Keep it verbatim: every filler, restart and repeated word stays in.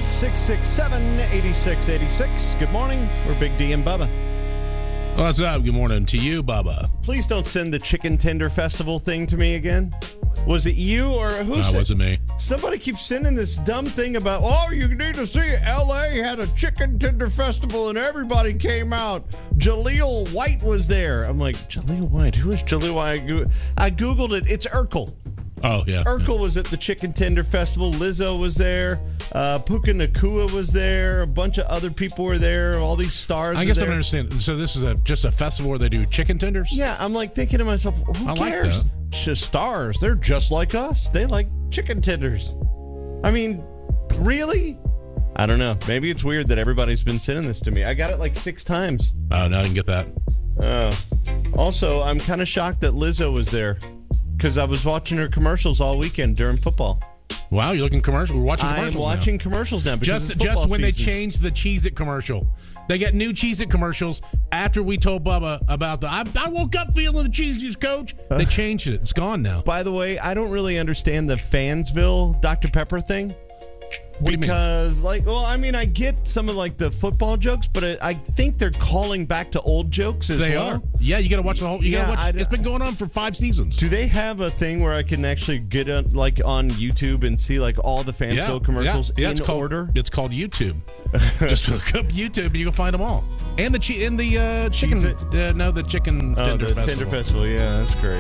eight six six, seven eight six, eight six. Good morning. We're Big D and Bubba. What's up? Good morning to you, Bubba. Please don't send the Chicken Tender Festival thing to me again. Was it you or who? No, it wasn't me. Somebody keeps sending this dumb thing about, oh, you need to see L A had a Chicken Tender Festival and everybody came out. Jaleel White was there. I'm like, Jaleel White? Who is Jaleel White? I Googled it. It's Urkel. Oh, yeah. Urkel yeah. was at the Chicken Tender Festival. Lizzo was there. Uh, Puka Nakua was there. A bunch of other people were there. All these stars I guess I there. don't understand. So this is a just a festival where they do chicken tenders? Yeah, I'm like thinking to myself, who I like cares? that. Just stars. They're just like us. They like chicken tenders. I mean, really? I don't know. Maybe it's weird that everybody's been sending this to me. I got it like six times. Oh, no, I didn't get that. Oh. Also, I'm kind of shocked that Lizzo was there because I was watching her commercials all weekend during football. Wow, you're looking commercial. We're watching I am commercials watching now. commercials now. Because Just, it's football just when season. they changed the Cheez-It commercial. They got new Cheez-It commercials after we told Bubba about the, I, I woke up feeling the Cheez-Its, coach. They changed it. It's gone now. By the way, I don't really understand the Fansville Doctor Pepper thing. What do you mean? Because, like, well, I mean, I get some of, like, the football jokes, but I, I think they're calling back to old jokes as They well. are. Yeah, you got to watch the whole. You Yeah, got to watch. I- It's been going on for five seasons. Do they have a thing where I can actually get, on, like, on YouTube and see, like, all the Fansville yeah, commercials yeah, yeah, in it's called, order? It's called YouTube. Just look up YouTube and you can find them all. And the che- and the uh, chicken. Cheez-It? Uh, no, the chicken Oh, tender the festival. Tender Festival. Yeah, that's great.